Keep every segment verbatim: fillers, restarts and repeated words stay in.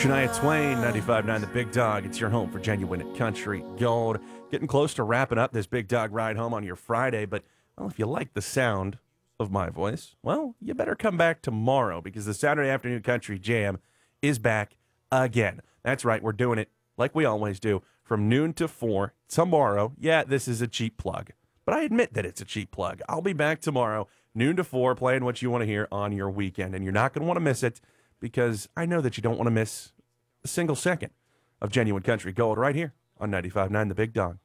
Shania Twain, ninety-five point nine The Big Dog. It's your home for genuine country gold. Getting close to wrapping up this Big Dog ride home on your Friday, but well, if you like the sound of my voice, well, you better come back tomorrow because the Saturday Afternoon Country Jam is back again. That's right, we're doing it like we always do from noon to four tomorrow. Yeah, this is a cheap plug, but I admit that it's a cheap plug. I'll be back tomorrow, noon to four, playing what you want to hear on your weekend, and you're not going to want to miss it because I know that you don't want to miss a single second of genuine country gold right here on ninety-five point nine The Big Dog.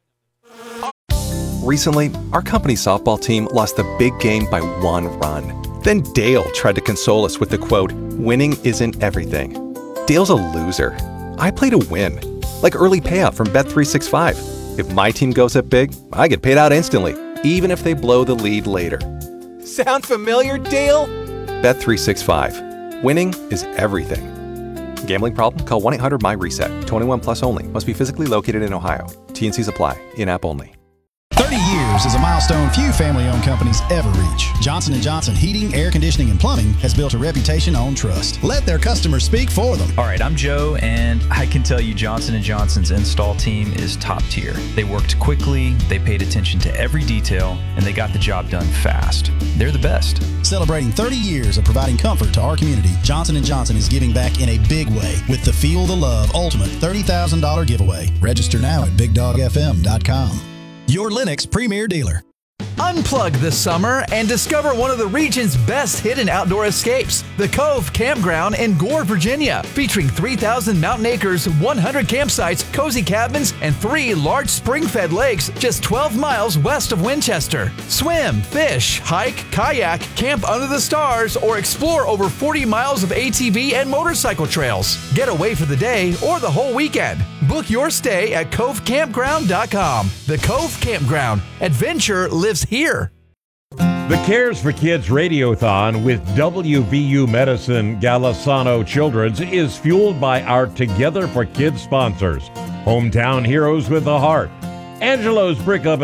Recently, our company softball team lost the big game by one run. Then Dale tried to console us with the quote, "Winning isn't everything." Dale's a loser. I play to win, like early payout from Bet three sixty-five. If my team goes up big, I get paid out instantly, even if they blow the lead later. Sound familiar, Dale? Bet three sixty-five. Winning is everything. Gambling problem? Call one eight hundred M Y reset. twenty-one plus only. Must be physically located in Ohio. T N Cs apply. In-app only. thirty years is a milestone few family-owned companies ever reach. Johnson and Johnson Heating, Air Conditioning, and Plumbing has built a reputation on trust. Let their customers speak for them. All right, I'm Joe, and I can tell you Johnson and Johnson's install team is top tier. They worked quickly, they paid attention to every detail, and they got the job done fast. They're the best. Celebrating thirty years of providing comfort to our community, Johnson and Johnson is giving back in a big way with the Feel the Love Ultimate thirty thousand dollars giveaway. Register now at big dog f m dot com. Your Lennox premier dealer. Unplug this summer and discover one of the region's best hidden outdoor escapes, the Cove Campground in Gore, Virginia, featuring three thousand mountain acres, one hundred campsites, cozy cabins, and three large spring-fed lakes just twelve miles west of Winchester. Swim, fish, hike, kayak, camp under the stars, or explore over forty miles of A T V and motorcycle trails. Get away for the day or the whole weekend. Book your stay at cove campground dot com. The Cove Campground. Adventure lives here. The Cares for Kids Radiothon with W V U Medicine Golisano Children's is fueled by our Together for Kids sponsors. Hometown Heroes with a Heart, Angelo's Brick Oven